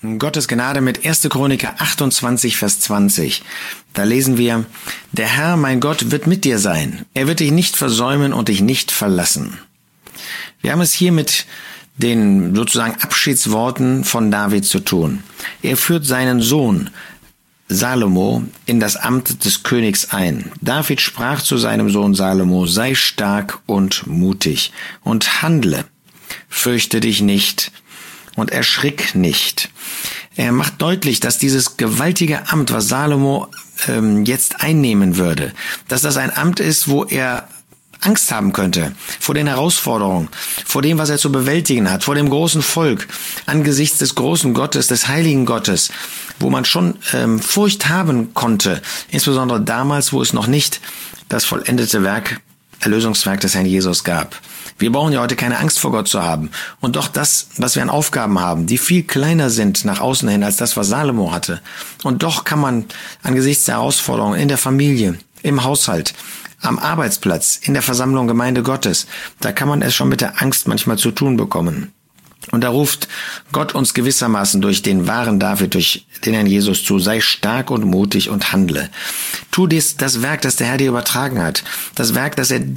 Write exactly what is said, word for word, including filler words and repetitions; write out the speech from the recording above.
Gottes Gnade mit erster Chroniker achtundzwanzig, Vers zwanzig. Da lesen wir, der Herr, mein Gott, wird mit dir sein. Er wird dich nicht versäumen und dich nicht verlassen. Wir haben es hier mit den sozusagen Abschiedsworten von David zu tun. Er führt seinen Sohn Salomo in das Amt des Königs ein. David sprach zu seinem Sohn Salomo, sei stark und mutig und handle. Fürchte dich nicht und erschrick nicht. Er macht deutlich, dass dieses gewaltige Amt, was Salomo ähm, jetzt einnehmen würde, dass das ein Amt ist, wo er Angst haben könnte vor den Herausforderungen, vor dem, was er zu bewältigen hat, vor dem großen Volk, angesichts des großen Gottes, des heiligen Gottes, wo man schon ähm, Furcht haben konnte, insbesondere damals, wo es noch nicht das vollendete Werk, Erlösungswerk des Herrn Jesus gab. Wir brauchen ja heute keine Angst vor Gott zu haben. Und doch das, was wir an Aufgaben haben, die viel kleiner sind nach außen hin als das, was Salomo hatte. Und doch kann man angesichts der Herausforderungen in der Familie, im Haushalt, am Arbeitsplatz, in der Versammlung Gemeinde Gottes, da kann man es schon mit der Angst manchmal zu tun bekommen. Und da ruft Gott uns gewissermaßen durch den wahren David, durch den Herrn Jesus zu, sei stark und mutig und handle. Tu dies, das Werk, das der Herr dir übertragen hat, das Werk, das er